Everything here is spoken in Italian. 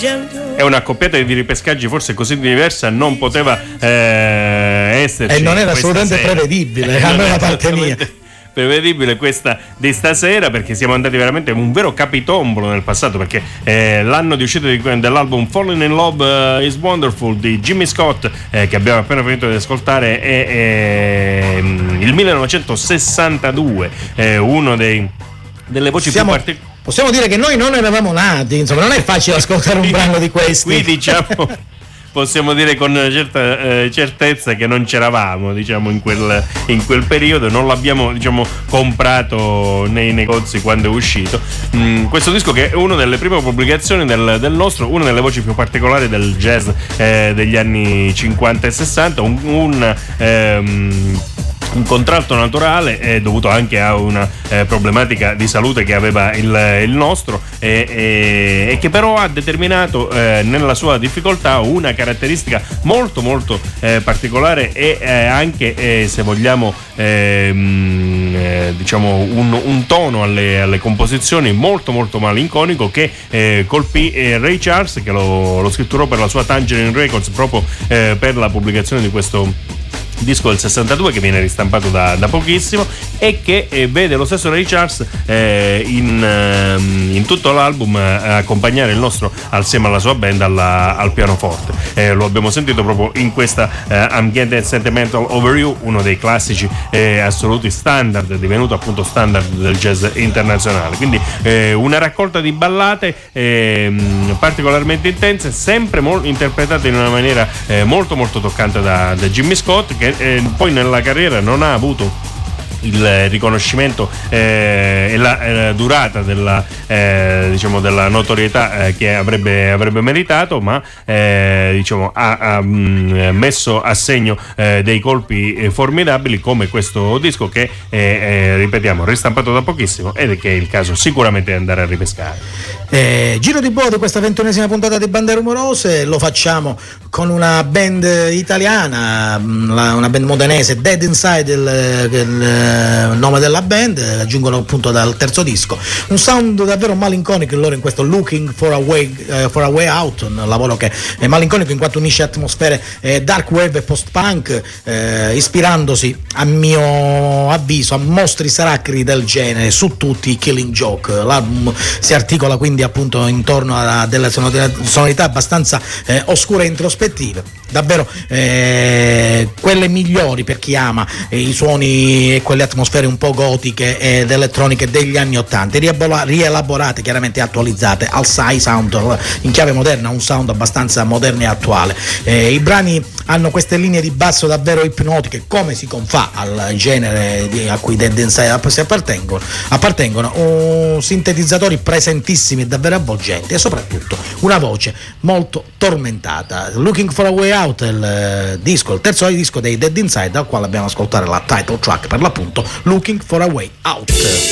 è una accoppiata di ripescaggi forse così diversa non poteva esserci, e non era assolutamente prevedibile, almeno da parte mia. Prevedibile questa di stasera, perché siamo andati veramente un vero capitombolo nel passato, perché l'anno di uscita dell'album Falling in Love is Wonderful di Jimmy Scott, che abbiamo appena finito di ascoltare, è il 1962, uno delle voci più particolari. Possiamo dire che noi non eravamo nati, insomma, non è facile ascoltare un brano di questi. Qui diciamo possiamo dire con certa certezza che non c'eravamo, diciamo, in quel periodo, non l'abbiamo, diciamo, comprato nei negozi quando è uscito. Questo disco, che è una delle prime pubblicazioni del nostro, una delle voci più particolari del jazz degli anni 50 e 60, un contratto naturale dovuto anche a una problematica di salute che aveva il nostro, e che però ha determinato nella sua difficoltà una caratteristica molto molto particolare, e anche se vogliamo diciamo un tono alle composizioni molto molto malinconico, che colpì Ray Charles, che lo scritturò per la sua Tangerine Records proprio per la pubblicazione di questo disco del 62, che viene ristampato da pochissimo, e che vede lo stesso Ray Charles in tutto l'album accompagnare il nostro assieme alla sua band al pianoforte. Lo abbiamo sentito proprio in questa I'm Getting Sentimental Over You, uno dei classici assoluti standard, divenuto appunto standard del jazz internazionale. Quindi una raccolta di ballate particolarmente intense, sempre interpretate in una maniera molto molto toccante da Jimmy Scott, che poi nella carriera non ha avuto il riconoscimento e la durata della diciamo della notorietà che avrebbe meritato, ma diciamo ha messo a segno dei colpi formidabili, come questo disco che ripetiamo, ristampato da pochissimo, ed è che è il caso sicuramente di andare a ripescare. Giro di boa di questa 21esima puntata di Bande Rumorose, lo facciamo con una band italiana, una band modenese, Dead Inside il nome della band, aggiungono appunto dal terzo disco un sound davvero malinconico, loro in questo Looking for a Way Out, un lavoro che è malinconico in quanto unisce atmosfere dark wave e post-punk, ispirandosi a mio avviso a mostri sacri del genere, su tutti i Killing Joke. L'album si articola quindi appunto intorno a delle sonorità abbastanza oscure e introspettive, davvero quelle migliori per chi ama i suoni e quelle atmosfere un po' gotiche ed elettroniche degli anni '80, rielaborate, chiaramente attualizzate al sound in chiave moderna, un sound abbastanza moderno e attuale. I brani hanno queste linee di basso davvero ipnotiche, come si confà al genere a cui Dead Inside si appartengono, sintetizzatori presentissimi e davvero avvolgenti, e soprattutto una voce molto tormentata. Looking for a Way Out è il terzo disco dei Dead Inside, dal quale abbiamo ascoltato la title track, per l'appunto Looking for a Way Out.